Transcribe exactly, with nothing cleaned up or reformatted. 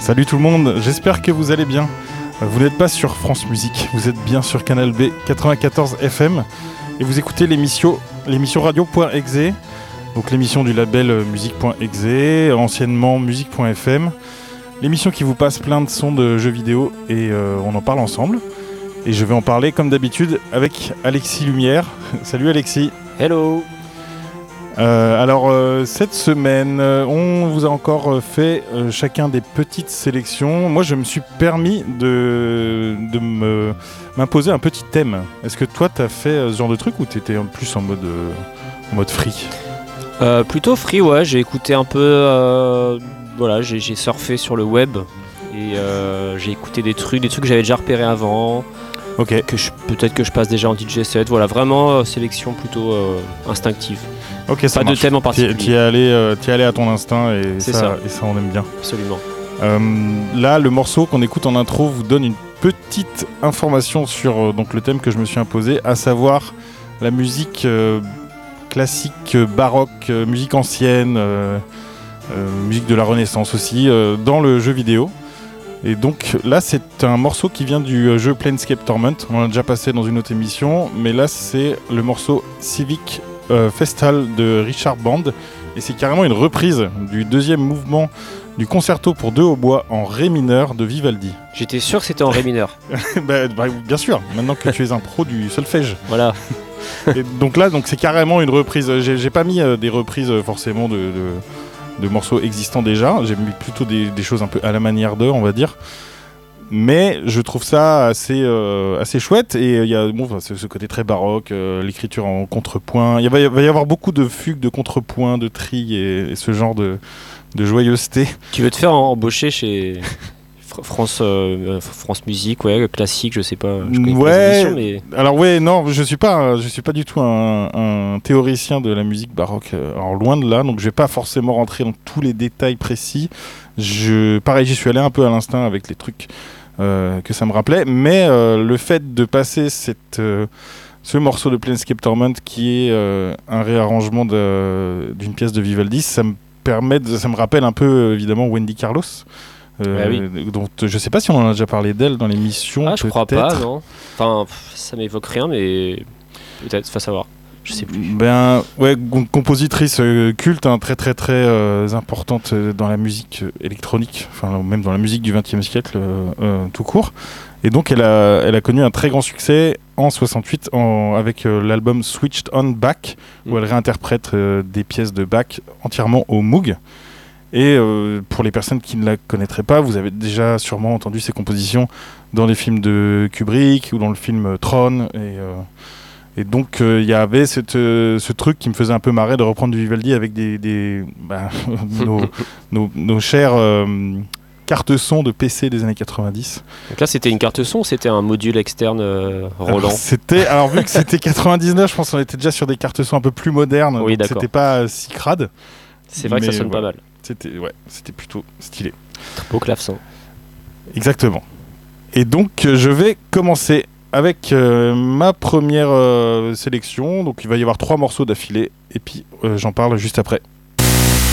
Salut tout le monde, j'espère que vous allez bien. Vous n'êtes pas sur France Musique, vous êtes bien sur Canal B quatre-vingt-quatorze F M et vous écoutez l'émission, l'émission radio.exe, donc l'émission du label musique.exe, anciennement musique.f m, l'émission qui vous passe plein de sons de jeux vidéo et euh, on en parle ensemble. Et je vais en parler comme d'habitude avec Alexis Lumière. Salut Alexis. Hello. Euh, alors euh, cette semaine, euh, on vous a encore fait euh, chacun des petites sélections. Moi, je me suis permis de, de me, m'imposer un petit thème. Est-ce que toi, t'as fait euh, ce genre de truc ou t'étais plus en mode, euh, en mode free ? euh, Plutôt free, ouais. J'ai écouté un peu, euh, voilà, j'ai, j'ai surfé sur le web et euh, j'ai écouté des trucs, des trucs que j'avais déjà repérés avant. Ok. Que je, peut-être que je passe déjà en D J set. Voilà, vraiment euh, sélection plutôt euh, instinctive. Ok, ça pas marche. de thème en particulier. Tu es allé, euh, allé à ton instinct et C'est ça, ça. et ça on aime bien. Absolument. Euh, là, le morceau qu'on écoute en intro vous donne une petite information sur euh, donc, le thème que je me suis imposé, à savoir la musique euh, classique, euh, baroque, euh, musique ancienne, euh, euh, musique de la Renaissance aussi, euh, dans le jeu vidéo. Et donc là, c'est un morceau qui vient du jeu Planescape Torment. On en a déjà passé dans une autre émission, mais là, c'est le morceau Civic euh, Festal de Richard Band. Et c'est carrément une reprise du deuxième mouvement du concerto pour deux hautbois en ré mineur de Vivaldi. J'étais sûr que c'était en ré mineur. bah, bah, bien sûr, maintenant que tu es un pro du solfège. Voilà. Et donc là, donc, c'est carrément une reprise. J'ai, j'ai pas mis euh, des reprises euh, forcément de... de de morceaux existants déjà, j'ai mis plutôt des, des choses un peu à la manière d'eux, on va dire, mais je trouve ça assez, euh, assez chouette, et il y a bon, ce côté très baroque, euh, l'écriture en contrepoint, il va, va y avoir beaucoup de fugues, de contrepoint, de tri et, et ce genre de, de joyeuseté. Tu veux te faire embaucher chez France, euh, France Musique, ouais, classique, je sais pas. Je connais ouais, pas les émissions, mais... alors ouais, non, je suis pas, je suis pas du tout un, un théoricien de la musique baroque, alors loin de là, donc je vais pas forcément rentrer dans tous les détails précis. Je, pareil, j'y suis allé un peu à l'instinct avec les trucs euh, que ça me rappelait, mais euh, le fait de passer cette, euh, ce morceau de Planescape Torment qui est euh, un réarrangement de, d'une pièce de Vivaldi, ça me permet, de, ça me rappelle un peu évidemment Wendy Carlos. Euh, ah oui. Donc je sais pas si on en a déjà parlé d'elle dans l'émission. Ah, je peut-être. crois pas, non. Enfin, pff, ça m'évoque rien, mais peut-être, faut savoir. Je sais plus. Ben ouais, compositrice euh, culte, hein, très très très euh, importante dans la musique électronique, enfin même dans la musique du vingtième siècle euh, euh, tout court. Et donc elle a, elle a connu un très grand succès en soixante-huit en, avec euh, l'album Switched on Bach, où elle réinterprète euh, des pièces de Bach entièrement au Moog. Et euh, pour les personnes qui ne la connaîtraient pas, vous avez déjà sûrement entendu ses compositions dans les films de Kubrick ou dans le film Tron. Et, euh, et donc il euh, y avait cette, euh, ce truc qui me faisait un peu marrer de reprendre du Vivaldi avec des, des, bah, nos, nos, nos chères euh, cartes son de P C des années quatre-vingt-dix. Donc là, c'était une carte son ou c'était un module externe euh, Roland alors, c'était, alors vu que c'était quatre-vingt-dix-neuf, je pense qu'on était déjà sur des cartes son un peu plus modernes. Oui, donc d'accord. c'était pas si crade. C'est vrai que ça sonne voilà. pas mal. C'était, ouais, c'était plutôt stylé. Beau clavecin. Exactement. Et donc, je vais commencer avec euh, ma première euh, sélection. Donc, il va y avoir trois morceaux d'affilée. Et puis, euh, j'en parle juste après.